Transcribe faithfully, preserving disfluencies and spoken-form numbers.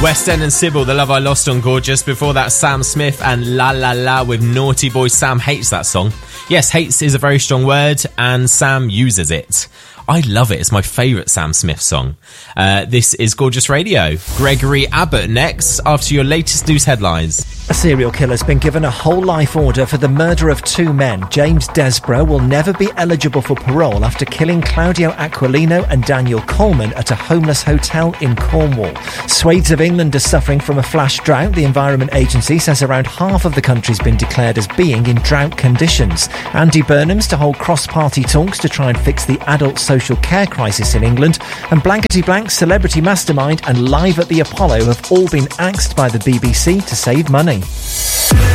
West End and Sybil, The Love I Lost on Gorgeous. Before that, Sam Smith and La La La with Naughty Boy. Sam hates that song. Yes, hates is a very strong word, and Sam uses it. I love it. It's my favourite Sam Smith song. Uh, this is Gorgeous Radio. Gregory Abbott next, after your latest news headlines. A serial killer's been given a whole life order for the murder of two men. James Desborough will never be eligible for parole after killing Claudio Aquilino and Daniel Coleman at a homeless hotel in Cornwall. Swathes of England are suffering from a flash drought. The Environment Agency says around half of the country's been declared as being in drought conditions. Andy Burnham's to hold cross-party talks to try and fix the adult social care crisis in England. And Blankety Blank, Celebrity Mastermind and Live at the Apollo have all been axed by the B B C to save money.